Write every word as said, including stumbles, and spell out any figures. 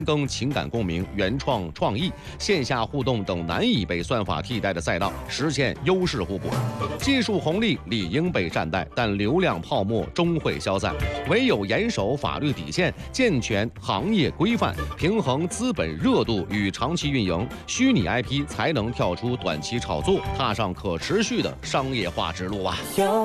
更情感共鸣、原创创意、线下互动等难以被算法替代的赛道，实现优势互补。技术红利理应被善待，但流量泡沫终会消散。唯有严守法律底线，健全行业规范，平衡资本热度与长期运营，虚拟 I P 才能跳出短期炒作，踏上可持续的商业化之路啊！